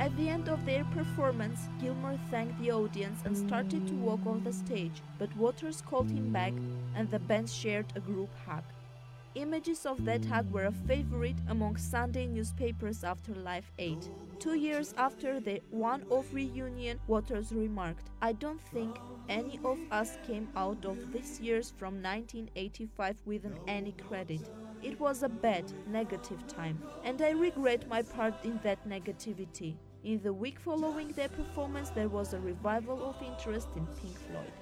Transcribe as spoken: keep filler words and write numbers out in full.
At the end of their performance, Gilmour thanked the audience and started to walk off the stage, but Waters called him back and the band shared a group hug. Images of that hug were a favorite among Sunday newspapers after Live Aid. Two years after the one-off reunion, Waters remarked, "I don't think any of us came out of this year's from nineteen eighty-five with any credit. It was a bad, negative time, and I regret my part in that negativity." In the week following their performance, there was a revival of interest in Pink Floyd.